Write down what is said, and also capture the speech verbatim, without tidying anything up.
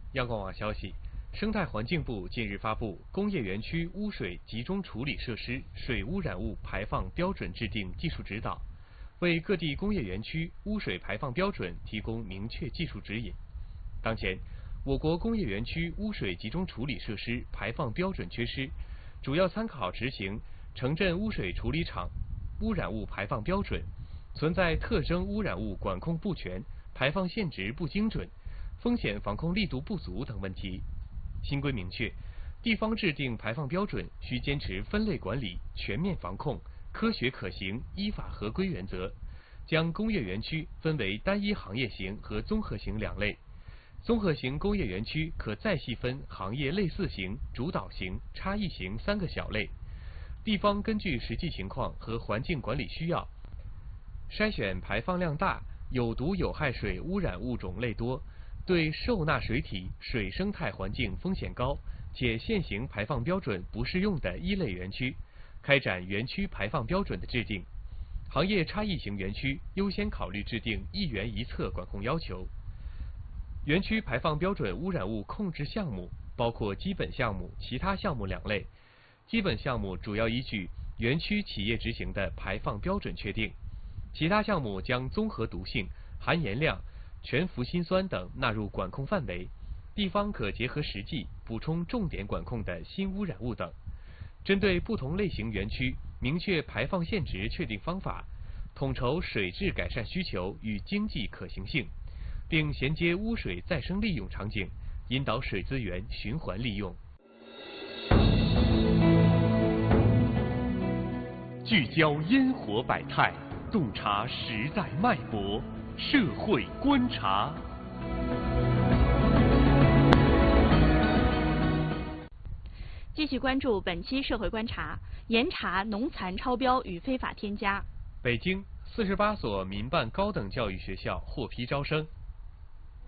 央广网消息，生态环境部近日发布《工业园区污水集中处理设施水污染物排放标准制定技术指导》，为各地工业园区污水排放标准提供明确技术指引。当前，我国工业园区污水集中处理设施排放标准缺失，主要参考执行城镇污水处理厂污染物排放标准，存在特征污染物管控不全、排放限值不精准、风险防控力度不足等问题。新规明确，地方制定排放标准需坚持分类管理、全面防控、科学可行、依法合规原则，将工业园区分为单一行业型和综合型两类。综合型工业园区可再细分行业类似型、主导型、差异型三个小类。地方根据实际情况和环境管理需要，筛选排放量大、有毒有害水污染物种类多、对受纳水体、水生态环境风险高且现行排放标准不适用的一类园区，开展园区排放标准的制定。行业差异型园区优先考虑制定一园一策管控要求。园区排放标准污染物控制项目包括基本项目、其他项目两类。基本项目主要依据园区企业执行的排放标准确定，其他项目将综合毒性、含盐量、全氟辛酸等纳入管控范围，地方可结合实际补充重点管控的新污染物等。针对不同类型园区，明确排放限值确定方法，统筹水质改善需求与经济可行性，并衔接污水再生利用场景，引导水资源循环利用。聚焦烟火百态，洞察时代脉搏，社会观察。 继续关注本期社会观察：严查农残超标与非法添加。 北京四十八所民办高等教育学校获批招生。